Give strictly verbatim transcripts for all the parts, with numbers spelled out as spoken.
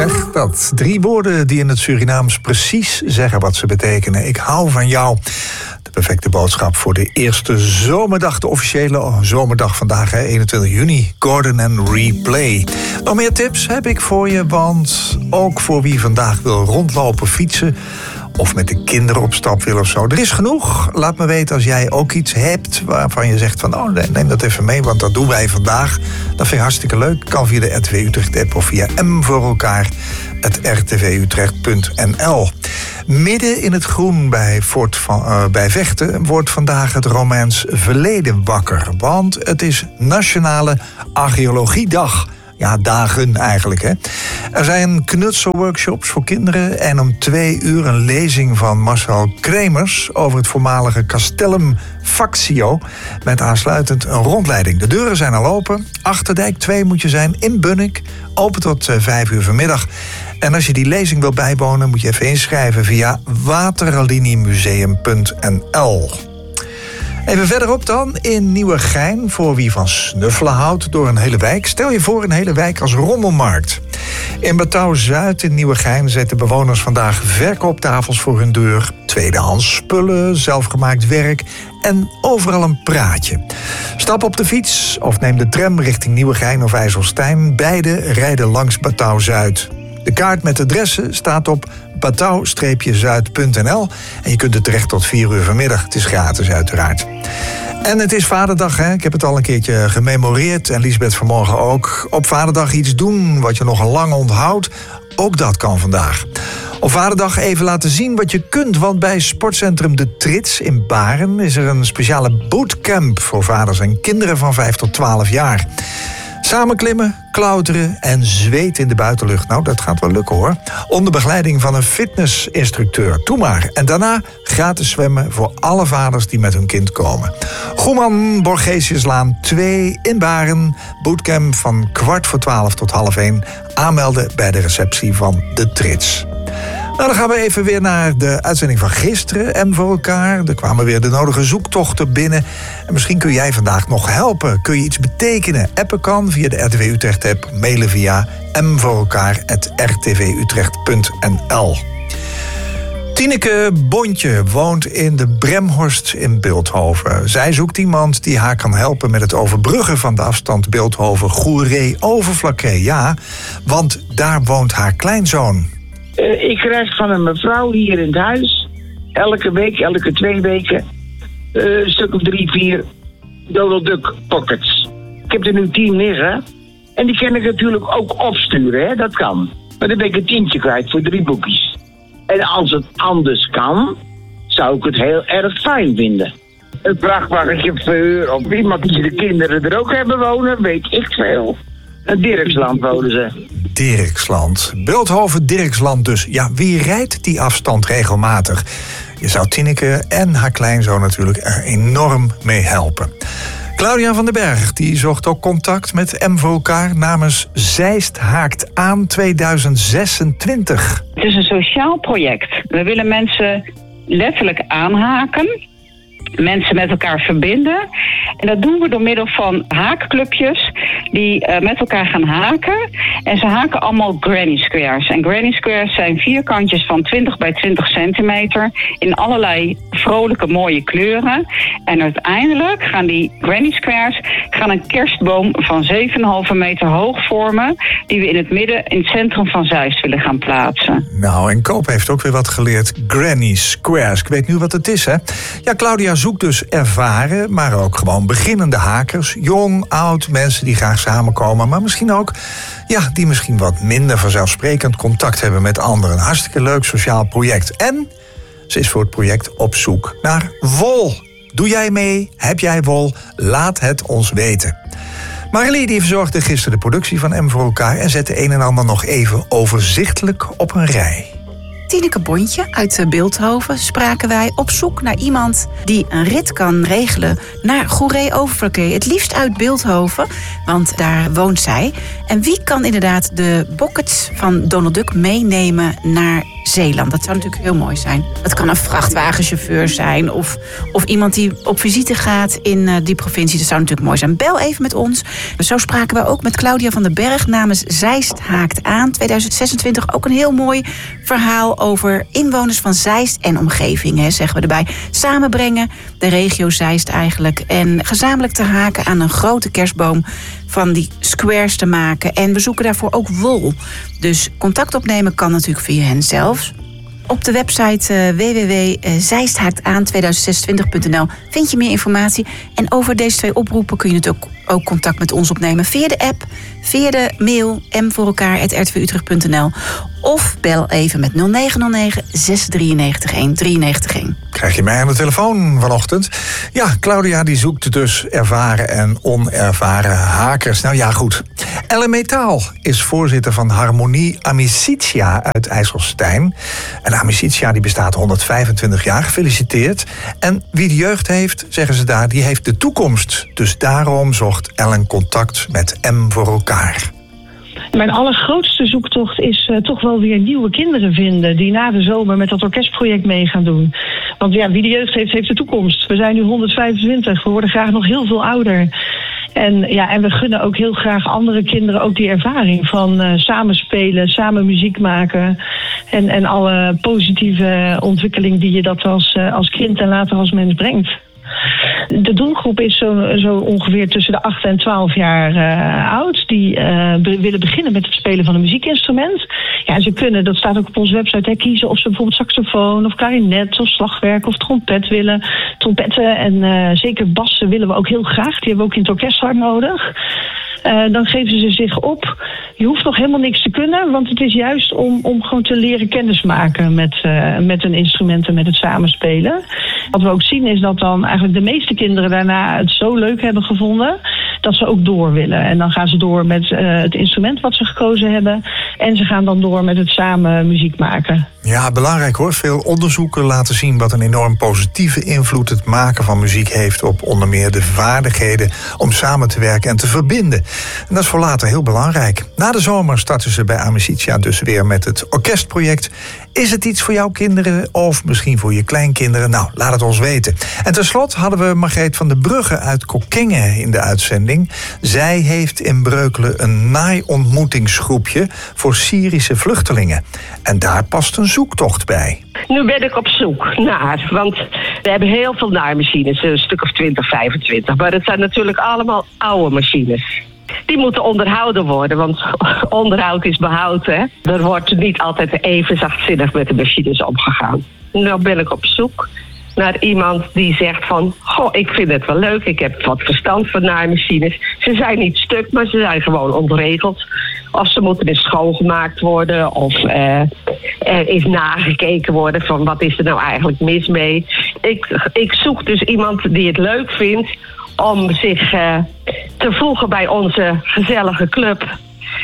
zeg dat. Drie woorden die in het Surinaams precies zeggen wat ze betekenen. Ik hou van jou. De perfecte boodschap voor de eerste zomerdag. De officiële zomerdag vandaag, hè, eenentwintig juni. Gordon en Replay. Nog meer tips heb ik voor je, want ook voor wie vandaag wil rondlopen, fietsen of met de kinderen op stap wil of zo. Er is genoeg. Laat me weten als jij ook iets hebt waarvan je zegt van, oh, neem dat even mee, want dat doen wij vandaag. Dat vind ik hartstikke leuk. Kan via de R T V Utrecht app of via M voor elkaar, het r t v utrecht punt n l. Midden in het groen bij, Fort van, uh, bij Vechten wordt vandaag het Romeins verleden wakker. Want het is Nationale Archeologiedag. Ja, dagen eigenlijk, hè. Er zijn knutselworkshops voor kinderen en om twee uur een lezing van Marcel Kremers over het voormalige Castellum Factio met aansluitend een rondleiding. De deuren zijn al open. Achterdijk twee moet je zijn in Bunnik. Open tot vijf uur vanmiddag. En als je die lezing wil bijwonen, moet je even inschrijven via waterliniemuseum punt n l. Even verderop dan, in Nieuwegein, voor wie van snuffelen houdt door een hele wijk. Stel je voor een hele wijk als rommelmarkt. In Batouw-Zuid in Nieuwegein zetten bewoners vandaag verkooptafels voor hun deur. Tweedehands spullen, zelfgemaakt werk en overal een praatje. Stap op de fiets of neem de tram richting Nieuwegein of IJsselstein. Beide rijden langs Batouw-Zuid. De kaart met adressen staat op batouw zuid punt n l en je kunt er terecht tot vier uur vanmiddag. Het is gratis uiteraard. En het is Vaderdag, hè? Ik heb het al een keertje gememoreerd en Liesbeth vanmorgen ook. Op Vaderdag iets doen wat je nog lang onthoudt. Ook dat kan vandaag. Op Vaderdag even laten zien wat je kunt, want bij sportcentrum De Trits in Baren is er een speciale bootcamp voor vaders en kinderen van vijf tot twaalf jaar. Samen klimmen, klauteren en zweten in de buitenlucht. Nou, dat gaat wel lukken hoor. Onder begeleiding van een fitnessinstructeur. Doe maar. En daarna gratis zwemmen voor alle vaders die met hun kind komen. Goeman Borgesiuslaan twee in Baren. Bootcamp van kwart voor twaalf tot half één. Aanmelden bij de receptie van De Trits. Nou, dan gaan we even weer naar de uitzending van gisteren. M voor elkaar. Er kwamen weer de nodige zoektochten binnen. En misschien kun jij vandaag nog helpen. Kun je iets betekenen? Appen kan via de R T V Utrecht app. Mailen via m voor elkaar apenstaartje r t v utrecht punt n l. Tineke Bontje woont in de Bremhorst in Bilthoven. Zij zoekt iemand die haar kan helpen met het overbruggen van de afstand Bilthoven-Goeree-Overflakkee. Ja, want daar woont haar kleinzoon. Uh, ik krijg van een mevrouw hier in het huis, elke week, elke twee weken, uh, een stuk of drie, vier Donald Duck pockets. Ik heb er nu tien liggen. En die kan ik natuurlijk ook opsturen, hè? Dat kan. Maar dan ben ik een tientje kwijt voor drie boekjes. En als het anders kan, zou ik het heel erg fijn vinden. Een vrachtwagentje verhuur of iemand die de kinderen er ook hebben wonen, weet ik veel. In Dirksland wonen ze. Dirksland. Bilthoven, Dirksland dus. Ja, wie rijdt die afstand regelmatig? Je zou Tineke en haar kleinzoon natuurlijk er enorm mee helpen. Claudia van den Berg die zocht ook contact met M voor elkaar namens Zeist Haakt aan tweeduizend zesentwintig. Het is een sociaal project. We willen mensen letterlijk aanhaken. Mensen met elkaar verbinden. En dat doen we door middel van haakclubjes die uh, met elkaar gaan haken. En ze haken allemaal granny squares. En granny squares zijn vierkantjes van twintig bij twintig centimeter in allerlei vrolijke mooie kleuren. En uiteindelijk gaan die granny squares gaan een kerstboom van zeven komma vijf meter hoog vormen, die we in het midden, in het centrum van Zeist willen gaan plaatsen. Nou, en Koop heeft ook weer wat geleerd. Granny squares. Ik weet nu wat het is, hè? Ja, Claudia zoekt dus ervaren, maar ook gewoon beginnende hakers. Jong, oud, mensen die graag samenkomen, maar misschien ook, ja, die misschien wat minder vanzelfsprekend contact hebben met anderen. Een hartstikke leuk sociaal project. En ze is voor het project op zoek naar wol. Doe jij mee? Heb jij wol? Laat het ons weten. Marilee die verzorgde gisteren de productie van M voor elkaar en zette een en ander nog even overzichtelijk op een rij. Tineke Bontje uit Bilthoven spraken wij op zoek naar iemand die een rit kan regelen naar Goeree-Overflakkee. Het liefst uit Bilthoven, want daar woont zij. En wie kan inderdaad de pockets van Donald Duck meenemen naar Zeeland. Dat zou natuurlijk heel mooi zijn. Het kan een vrachtwagenchauffeur zijn of, of iemand die op visite gaat in uh, die provincie. Dat zou natuurlijk mooi zijn. Bel even met ons. Zo spraken we ook met Claudia van den Berg namens Zeist Haakt Aan. tweeduizend zesentwintig ook een heel mooi verhaal over inwoners van Zeist en omgeving, hè, zeggen we erbij. Samenbrengen, de regio Zeist eigenlijk. En gezamenlijk te haken aan een grote kerstboom van die squares te maken. En we zoeken daarvoor ook wol. Dus contact opnemen kan natuurlijk via hen zelf. Op de website uh, w w w punt zeist haakt aan tweeduizend zesentwintig punt n l vind je meer informatie. En over deze twee oproepen kun je natuurlijk ook, ook contact met ons opnemen via de app, via de mail m voor elkaar at r t w utrecht punt n l of bel even met nul negen nul negen zes drie negen een drie negen een. Krijg je mij aan de telefoon vanochtend? Ja, Claudia die zoekt dus ervaren en onervaren hakers. Nou ja, goed. Ellen Metaal is voorzitter van Harmonie Amicitia uit IJsselstein. En Amicitia die bestaat honderdvijfentwintig jaar, gefeliciteerd. En wie de jeugd heeft, zeggen ze daar, die heeft de toekomst. Dus daarom zocht Ellen contact met M voor elkaar. Mijn allergrootste zoektocht is uh, toch wel weer nieuwe kinderen vinden die na de zomer met dat orkestproject mee gaan doen. Want ja, wie de jeugd heeft, heeft de toekomst. We zijn nu honderdvijfentwintig, we worden graag nog heel veel ouder. En, ja, en we gunnen ook heel graag andere kinderen ook die ervaring van uh, samen spelen, samen muziek maken. En, en alle positieve ontwikkeling die je dat als, uh, als kind en later als mens brengt. De doelgroep is zo, zo ongeveer tussen de acht en twaalf jaar uh, oud. Die uh, be- willen beginnen met het spelen van een muziekinstrument. Ja, en ze kunnen, dat staat ook op onze website, hè, kiezen of ze bijvoorbeeld saxofoon of klarinet of slagwerk of trompet willen. Trompetten en uh, zeker bassen willen we ook heel graag. Die hebben we ook in het orkest hard nodig. Uh, dan geven ze zich op. Je hoeft nog helemaal niks te kunnen, want het is juist om, om gewoon te leren kennismaken met, uh, met een instrument en met het samenspelen. Wat we ook zien is dat dan eigenlijk de meeste kinderen daarna het zo leuk hebben gevonden dat ze ook door willen. En dan gaan ze door met uh, het instrument wat ze gekozen hebben en ze gaan dan door met het samen muziek maken. Ja, belangrijk hoor. Veel onderzoeken laten zien wat een enorm positieve invloed het maken van muziek heeft op onder meer de vaardigheden om samen te werken en te verbinden. En dat is voor later heel belangrijk. Na de zomer starten ze bij Amicitia dus weer met het orkestproject. Is het iets voor jouw kinderen of misschien voor je kleinkinderen? Nou, laat het ons weten. En tenslotte hadden we Margreet van der Brugge uit Kockengen in de uitzending. Zij heeft in Breukelen een naai-ontmoetingsgroepje voor Syrische vluchtelingen. En daar past een zoektocht bij. Nu ben ik op zoek naar, want we hebben heel veel naaimachines, een stuk of twintig, vijfentwintig. Maar het zijn natuurlijk allemaal oude machines. Die moeten onderhouden worden, want onderhoud is behoud, hè. Er wordt niet altijd even zachtzinnig met de machines omgegaan. Nu ben ik op zoek naar iemand die zegt van, goh, ik vind het wel leuk, ik heb wat verstand van naaimachines. Ze zijn niet stuk, maar ze zijn gewoon ontregeld. Of ze moeten eens schoongemaakt worden, of uh, er is nagekeken worden van wat is er nou eigenlijk mis mee. Ik, ik zoek dus iemand die het leuk vindt om zich uh, te voegen bij onze gezellige club.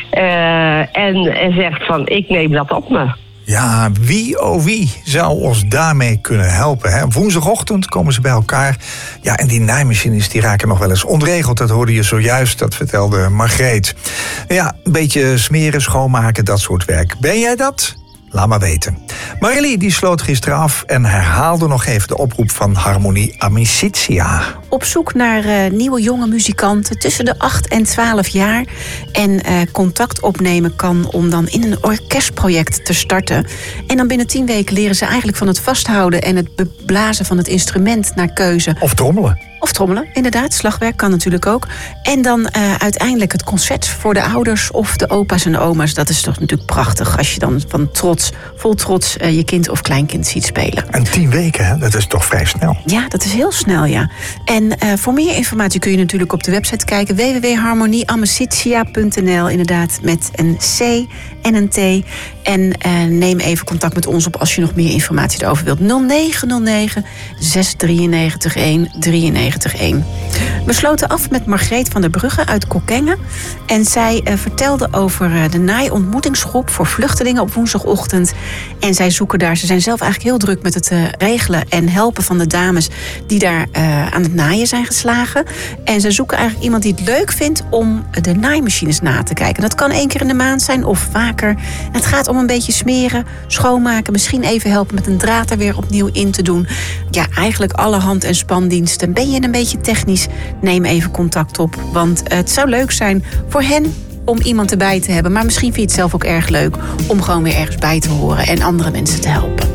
Uh, en, en zegt van, ik neem dat op me. Ja, wie oh wie zou ons daarmee kunnen helpen? Hè? Woensdagochtend komen ze bij elkaar. Ja, en die naaimachines die raken nog wel eens ontregeld. Dat hoorde je zojuist, dat vertelde Margreet. Ja, een beetje smeren, schoonmaken, dat soort werk. Ben jij dat? Laat maar weten. Marilie die sloot gisteren af en herhaalde nog even de oproep van Harmonie Amicitia. Op zoek naar uh, nieuwe jonge muzikanten tussen de acht en twaalf jaar. En uh, contact opnemen kan om dan in een orkestproject te starten. En dan binnen tien weken leren ze eigenlijk van het vasthouden en het beblazen van het instrument naar keuze. Of trommelen. Of trommelen, inderdaad. Slagwerk kan natuurlijk ook. En dan uh, uiteindelijk het concert voor de ouders of de opa's en oma's. Dat is toch natuurlijk prachtig als je dan van trots, vol trots uh, je kind of kleinkind ziet spelen. En tien weken, hè? Dat is toch vrij snel? Ja, dat is heel snel, ja. En uh, voor meer informatie kun je natuurlijk op de website kijken. w w w punt harmonie amicitia punt n l, inderdaad, met een C en een T. En uh, neem even contact met ons op als je nog meer informatie erover wilt. nul negen nul negen zes drie negen een drie negen een. We sloten af met Margreet van der Brugge uit Kockengen. En zij uh, vertelde over uh, de naai-ontmoetingsgroep voor vluchtelingen op woensdagochtend. En zij zoeken daar, ze zijn zelf eigenlijk heel druk met het uh, regelen en helpen van de dames die daar uh, aan het naaien zijn geslagen. En ze zoeken eigenlijk iemand die het leuk vindt om de naaimachines na te kijken. Dat kan één keer in de maand zijn of vaker. Het gaat om een beetje smeren, schoonmaken, misschien even helpen met een draad er weer opnieuw in te doen. Ja, eigenlijk alle hand- en spandiensten. Ben je een beetje technisch? Neem even contact op. Want het zou leuk zijn voor hen om iemand erbij te hebben. Maar misschien vind je het zelf ook erg leuk om gewoon weer ergens bij te horen en andere mensen te helpen.